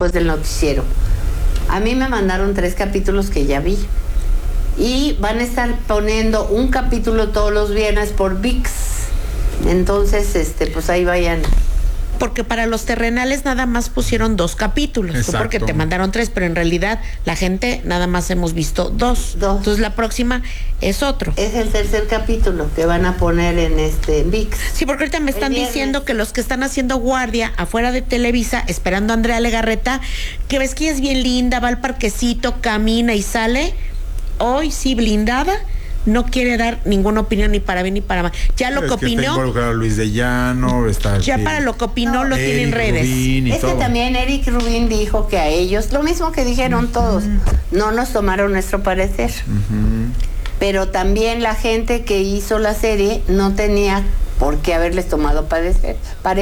después del noticiero. A mí me mandaron 3 capítulos que ya vi. Y van a estar poniendo un capítulo todos los viernes por ViX. Entonces, pues ahí vayan. Porque para los terrenales nada más pusieron 2 capítulos. Tú porque te mandaron 3, pero en realidad la gente nada más hemos visto 2. Entonces la próxima es otro. Es el tercer capítulo que van a poner en ViX. Sí, porque ahorita me están diciendo que los que están haciendo guardia afuera de Televisa, esperando a Andrea Legarreta, que ves que ella es bien linda, va al parquecito, camina y sale. Hoy sí, blindada. No quiere dar ninguna opinión ni para bien ni para mal. Ya lo que opinó. Está involucrado Luis de Llano, está. Ya para lo que opinó lo tiene en redes. Es que también Eric Rubin dijo que a ellos, lo mismo que dijeron todos, no nos tomaron nuestro parecer. Pero también la gente que hizo la serie no tenía por qué haberles tomado parecer,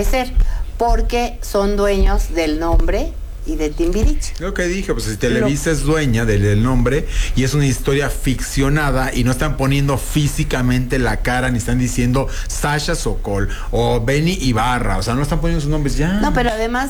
porque son dueños del nombre y de Timbiriche. Lo que dije, pues si Televisa es dueña del nombre y es una historia ficcionada y no están poniendo físicamente la cara ni están diciendo Sasha Sokol o Benny Ibarra, o sea, no están poniendo sus nombres ya. No, pero además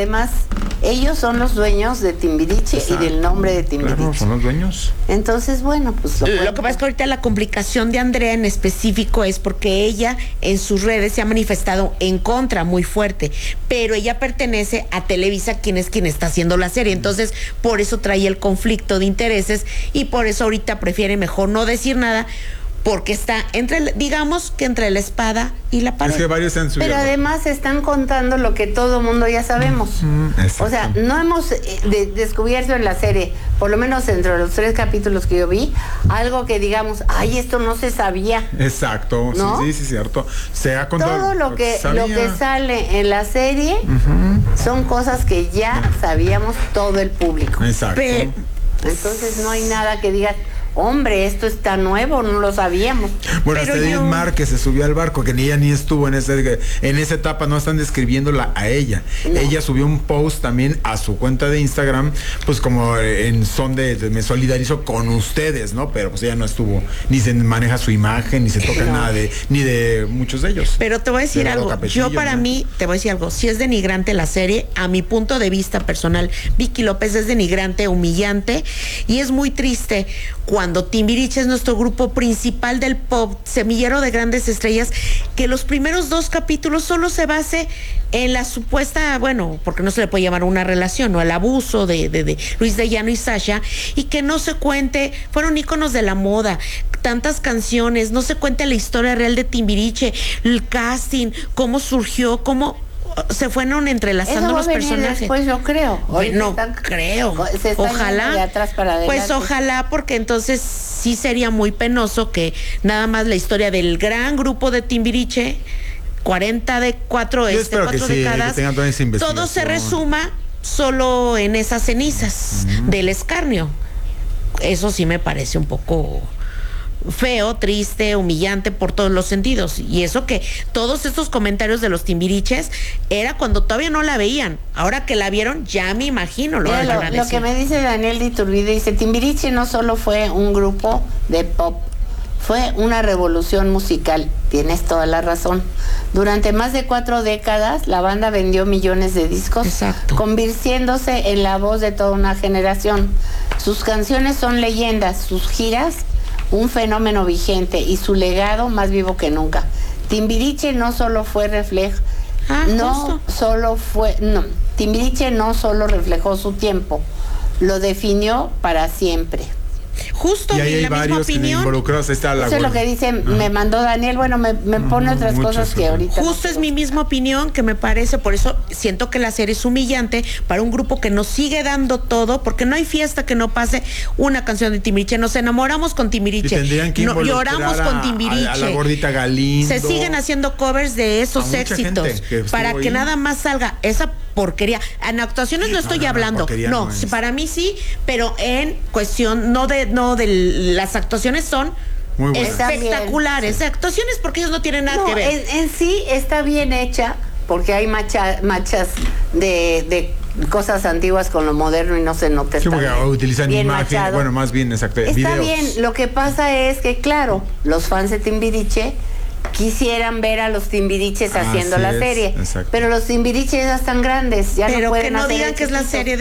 ellos son los dueños de Timbiriche. Exacto. Y del nombre de Timbiriche. Claro, son los dueños. Entonces, bueno, pues lo que pasa es que ahorita la complicación de Andrea en específico es porque ella en sus redes se ha manifestado en contra muy fuerte, pero ella pertenece a Televisa, quien está haciendo la serie, entonces por eso trae el conflicto de intereses y por eso ahorita prefiere mejor no decir nada, porque está digamos que entre la espada y la pared. Es que varios han subido. Pero además están contando lo que todo mundo ya sabemos. O sea, no hemos descubierto en la serie, por lo menos entre los 3 capítulos que yo vi, algo que digamos, ay, esto no se sabía. Exacto, ¿no? Sí, cierto. Se ha contado todo lo que sale en la serie son cosas que ya sabíamos todo el público. Exacto. Entonces no hay nada que digas, hombre, esto está nuevo, no lo sabíamos. Bueno, hasta Edith Márquez se subió al barco, que ni ella ni estuvo en esa etapa, no están describiéndola a ella. No. Ella subió un post también a su cuenta de Instagram, pues como en son de me solidarizo con ustedes, ¿no? Pero pues ella no estuvo, ni se maneja su imagen, ni se toca nada ni de muchos de ellos. Pero te voy a decir algo, yo para mí, te voy a decir algo, si es denigrante la serie, a mi punto de vista personal, Vicky López es denigrante, humillante, y es muy triste cuando Timbiriche es nuestro grupo principal del pop, semillero de grandes estrellas, que los primeros 2 capítulos solo se base en la supuesta, bueno, porque no se le puede llamar una relación, o el abuso de Luis de Llano y Sasha, y que no se cuente, fueron íconos de la moda, tantas canciones, no se cuente la historia real de Timbiriche, el casting, cómo surgió, cómo se fueron entrelazando los personajes. Después, yo creo. No creo. Ojalá. De atrás para adelante. Pues ojalá, porque entonces sí sería muy penoso que nada más la historia del gran grupo de Timbiriche, 4 décadas, todo se resuma solo en esas cenizas del escarnio. Eso sí me parece un poco feo, triste, humillante por todos los sentidos. Y eso que todos estos comentarios de los Timbiriches era cuando todavía no la veían. Ahora que la vieron, ya me imagino lo que me dice Daniel de Iturbide, dice, Timbiriche no solo fue un grupo de pop, fue una revolución musical. Tienes toda la razón. Durante más de 4 décadas, la banda vendió millones de discos, convirtiéndose en la voz de toda una generación. Sus canciones son leyendas, sus giras un fenómeno vigente y su legado más vivo que nunca. Timbiriche no solo fue Timbiriche no solo reflejó su tiempo, lo definió para siempre. Justo, y ahí hay varios involucrados. Está eso es lo que dice, me mandó Daniel, bueno, me pone otras cosas que ahorita. Justo es mi misma opinión, que me parece, por eso siento que la serie es humillante para un grupo que nos sigue dando todo, porque no hay fiesta que no pase una canción de Timbiriche. Nos enamoramos con Timbiriche, lloramos con Timbiriche, a la gordita Galindo. Se siguen haciendo covers de esos éxitos para que nada más salga esa porquería. En actuaciones no estoy hablando, no, para mí sí, pero en cuestión no de las actuaciones son muy espectaculares, actuaciones, porque ellos no tienen nada que ver. En sí está bien hecha, porque hay machas de cosas antiguas con lo moderno y no se nota. Sí, porque utilizan imagen, bueno, más bien exacto, está videos. Bien, lo que pasa es que claro, los fans de Timbiriche quisieran ver a los Timbiriches haciendo la serie, pero los Timbiriches ya están grandes, ya pero no pueden que no hacer digan que es la serie